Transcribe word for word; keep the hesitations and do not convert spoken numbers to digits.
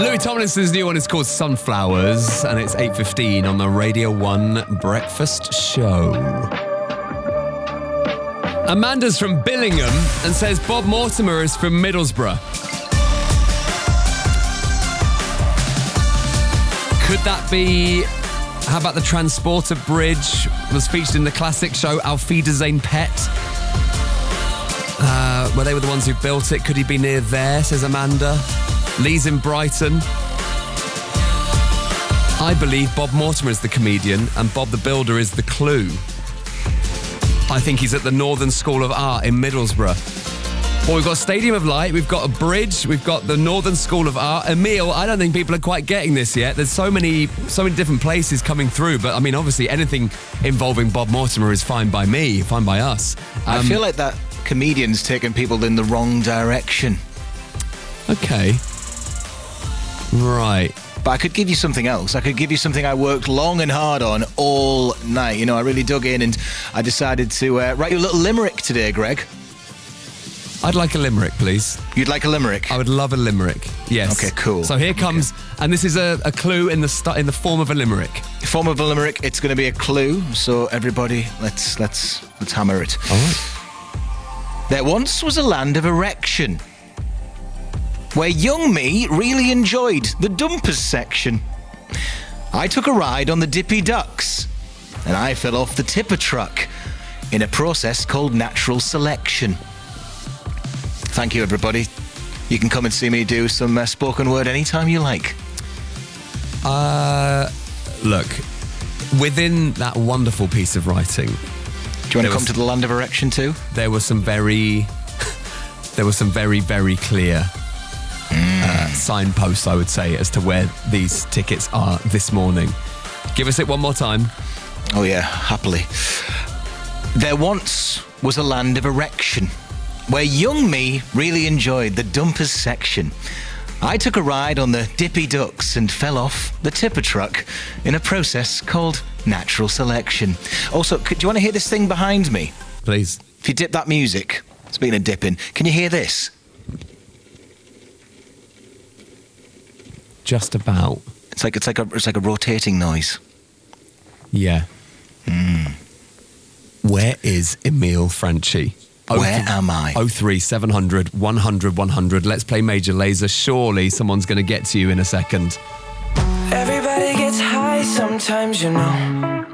Louis Tomlinson's new one is called Sunflowers, and it's eight fifteen on the Radio one Breakfast Show. Amanda's from Billingham and says Bob Mortimer is from Middlesbrough. Could that be... How about the Transporter Bridge? Was featured in the classic show Auf Wiedersehen Pet. Uh, where they were the ones who built it. Could he be near there, says Amanda. Lee's in Brighton. I believe Bob Mortimer is the comedian and Bob the Builder is the clue. I think he's at the Northern School of Art in Middlesbrough. Well, we've got Stadium of Light, we've got a bridge, we've got the Northern School of Art. Emil, I don't think people are quite getting this yet. There's so many so many different places coming through, but I mean, obviously anything involving Bob Mortimer is fine by me, fine by us. Um, I feel like that comedian's taking people in the wrong direction. Okay. Right. But I could give you something else. I could give you something I worked long and hard on all night. You know, I really dug in and I decided to uh, write you a little limerick today, Greg. I'd like a limerick, please. You'd like a limerick? I would love a limerick. Yes. Okay, cool. So here comes, okay. and this is a, a clue in the stu- in the form of a limerick. Form of a limerick. It's going to be a clue. So everybody, let's let's let's hammer it. All right. There once was a land of erection, where young me really enjoyed the dumpers section. I took a ride on the Dippy Ducks, and I fell off the tipper truck in a process called natural selection. Thank you, everybody. You can come and see me do some uh, spoken word anytime you like. Uh, look, within that wonderful piece of writing... Do you want to come was, to the land of erection too? There were some very... there were some very, very clear mm. uh, signposts, I would say, as to where these tickets are this morning. Give us it one more time. Oh, yeah, happily. There once was a land of erection, where young me really enjoyed the dumpers section. I took a ride on the Dippy Ducks and fell off the tipper truck in a process called natural selection. Also, do you want to hear this thing behind me? Please. If you dip that music, speaking of dipping, can you hear this? Just about. It's like it's like a it's like a rotating noise. Yeah. Mm. Where is Emil Franchi? Where th- am I? oh three seven hundred one hundred one hundred. Let's play Major Lazer. Surely someone's going to get to you in a second. Everybody gets high sometimes, you know.